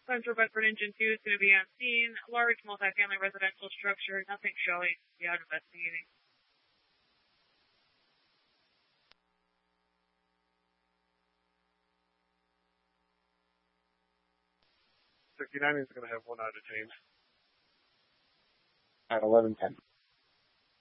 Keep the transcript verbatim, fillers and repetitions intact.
Central Bedford Engine two is going to be on scene. Large multifamily residential structure. Nothing showing. Be out investigating. fifty-nine is going to have one out detained. At eleven ten.